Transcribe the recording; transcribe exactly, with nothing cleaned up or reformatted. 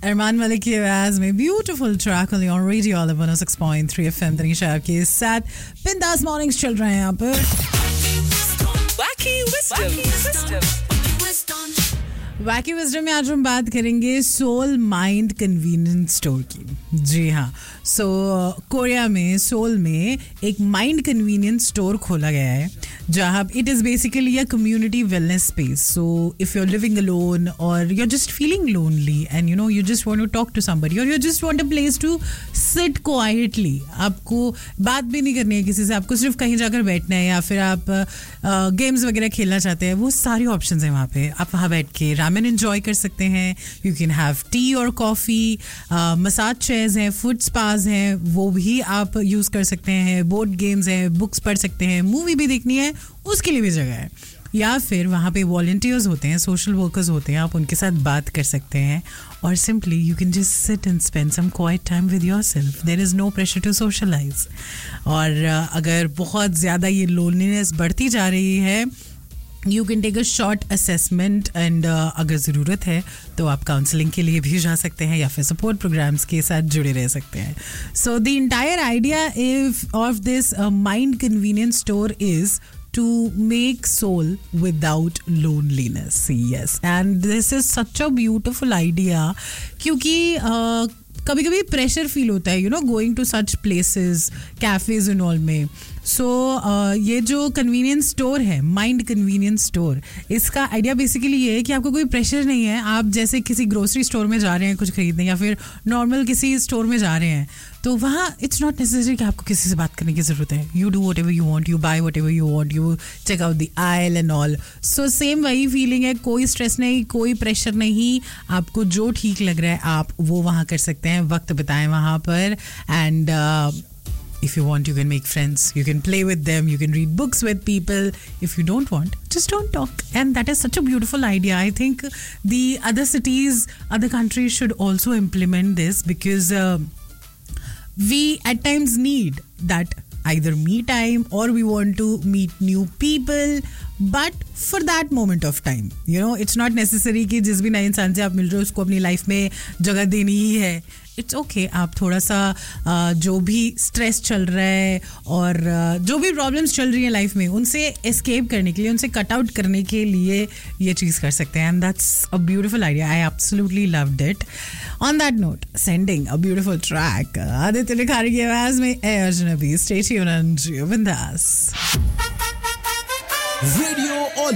अरमान मलिक की आवाज में beautiful track on radio all one O six point three FM Tanisha आपके साथ बिंदास मॉर्निंग्स चल रहे हैं यहाँ पर. Wacky wisdom. वैकी विजडम में आज हम बात करेंगे सोल माइंड कन्वीनियंस स्टोर की. जी हाँ, सो कोरिया में सोल में एक माइंड कन्वीनियंस स्टोर खोला गया है जहाँ it is basically a community wellness space. So if you are living alone और you are just feeling lonely and you know you just want to talk to somebody और you just want a place to sit quietly, आपको बात भी नहीं करनी है किसी से, आपको सिर्फ कहीं जाकर बैठना है या फिर आप गेम्स uh, वगैरह खेलना चाहते हैं, वो सारी ऑप्शंस हैं वहाँ पे. आप वहाँ बैठ के रामेन एंजॉय कर सकते हैं. यू कैन हैव टी और कॉफ़ी. मसाज चेयर्स हैं, फुट स्पाज हैं, वो भी आप यूज़ कर सकते हैं. बोर्ड गेम्स हैं, बुक्स पढ़ सकते हैं, मूवी भी देखनी है उसके लिए भी जगह है. या फिर वहाँ पे वॉलंटियर्स होते हैं, सोशल वर्कर्स होते हैं, आप उनके साथ बात कर सकते हैं. और simply you can just sit and spend some quiet time with yourself. There is no pressure to socialise. और uh, अगर बहुत ज़्यादा ये लोनलीनेस बढ़ती जा रही है, you can take a short assessment and अगर ज़रूरत है तो आप काउंसलिंग के लिए भी जा सकते हैं या फिर सपोर्ट प्रोग्राम्स के साथ जुड़े रह सकते हैं. So the entire idea if of this mind convenience store is to make soul without loneliness. Yes, and this is such a beautiful idea क्योंकि uh, कभी कभी प्रेशर फील होता है you know going to such places, cafes and all में. सो so, uh, ये जो convenience store है, mind convenience store, इसका आइडिया बेसिकली ये है कि आपको कोई प्रेशर नहीं है. आप जैसे किसी ग्रोसरी स्टोर में जा रहे हैं कुछ खरीदने या फिर नॉर्मल किसी स्टोर में जा रहे हैं, तो वहाँ इट्स नॉट नेसेसरी कि आपको किसी से बात करने की ज़रूरत है. You do what ever you want, you bye what ever you want, you check out the aisle and all. So same वही फीलिंग है, कोई स्ट्रेस नहीं, कोई प्रेशर नहीं. आपको जो ठीक लग रहा है आप वो वहाँ कर सकते हैं, वक्त बिताएं वहाँ पर. And if you want, you can make friends, you can play with them, you can read books with people. If you don't want, just don't talk. And that is such a beautiful idea. I think the other cities, other countries should also implement this because uh, we at times need that either me time or we want to meet new people, but for that moment of time, you know, it's not necessary कि जिस भी नए इंसान से आप मिल रहे हो उसको अपनी लाइफ में जगह देनी ही है. इट्स ओके okay, आप थोड़ा सा जो भी स्ट्रेस चल रहा है और जो भी प्रॉब्लम्स चल रही हैं लाइफ में, उनसे एस्केप करने के लिए, उनसे कट आउट करने के लिए ये चीज़ कर सकते हैं. And that's a beautiful idea. I absolutely loved it. On that note, sending a beautiful track Aditya Rikhari की आवाज में ए अजनबी. स्टे ट्यून्ड एंड बिंदास. Radio